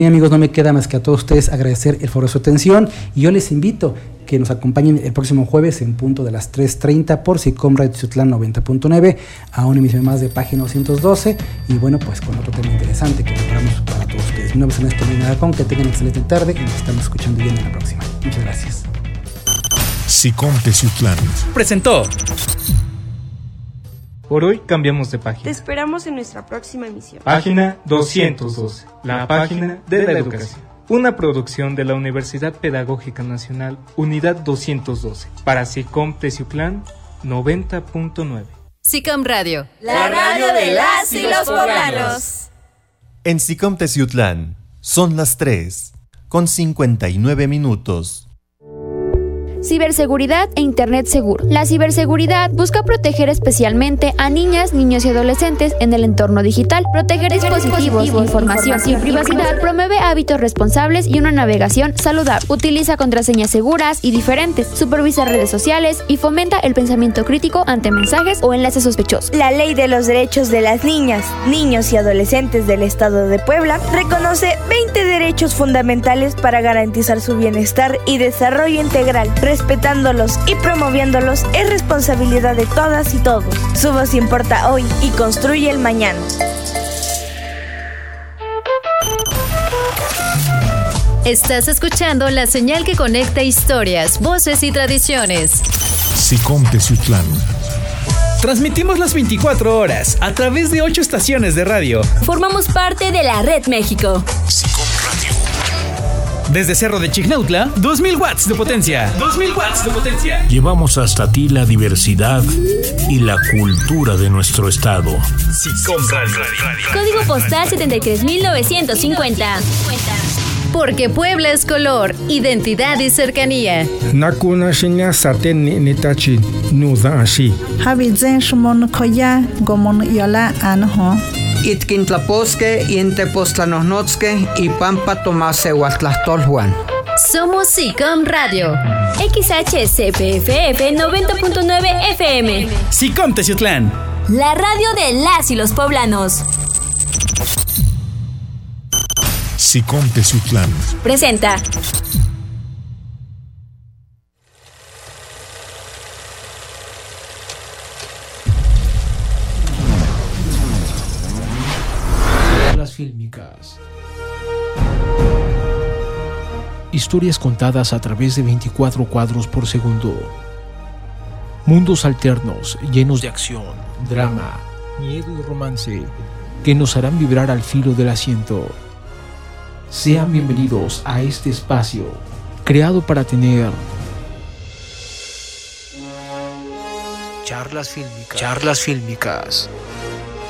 Bien, amigos, no me queda más que a todos ustedes agradecer el favor de su atención y yo les invito que nos acompañen el próximo jueves en punto de las 3:30 por SICOM Radio Tizutlán 90.9 a una emisión más de Página 212 y bueno, pues con otro tema interesante que preparamos para todos ustedes. Mi nombre es Ernesto Molina Aragón, que tengan una excelente tarde y nos estamos escuchando bien en la próxima. Muchas gracias. SICOM Tizutlán presentó. Por hoy cambiamos de página. Te esperamos en nuestra próxima emisión. Página 212, la página de la educación. Una producción de la Universidad Pedagógica Nacional, Unidad 212, para SICOM Tizutlán 90.9. SICOM Radio, la radio de las y los poblanos. En SICOM Tizutlán son las 3:59. Ciberseguridad e Internet seguro. La ciberseguridad busca proteger especialmente a niñas, niños y adolescentes en el entorno digital, proteger dispositivos, información y privacidad, promueve hábitos responsables y una navegación saludable, utiliza contraseñas seguras y diferentes, supervisa redes sociales y fomenta el pensamiento crítico ante mensajes o enlaces sospechosos. La Ley de los Derechos de las Niñas, Niños y Adolescentes del Estado de Puebla reconoce 20 derechos fundamentales para garantizar su bienestar y desarrollo integral. Respetándolos y promoviéndolos es responsabilidad de todas y todos. Su voz importa hoy y construye el mañana. Estás escuchando la señal que conecta historias, voces y tradiciones. SICOM Tizutlán. Transmitimos las 24 horas a través de 8 estaciones de radio. Formamos parte de la Red México. SICOM Radio. Desde Cerro de Chignautla, 2000 watts de potencia. 2000 watts de potencia. Llevamos hasta ti la diversidad y la cultura de nuestro estado. SICOM Radio. Código postal 73950. Porque Puebla es color, identidad y cercanía. Nakuna shinya saten nitachi nuda ashi. Habizen shumon koya gomon yola anho. Itkintlaposque, Intepostlanosnotzque y Pampa Tomase Huatlastolhuan. Somos SICOM Radio. XHCPFF 90.9 FM. SICOM Tizutlán. La radio de las y los poblanos. SICOM Tizutlán presenta. Charlas fílmicas. Historias contadas a través de 24 cuadros por segundo. Mundos alternos llenos de acción, drama, miedo y romance que nos harán vibrar al filo del asiento. Sean bienvenidos a este espacio creado para tener charlas fílmicas.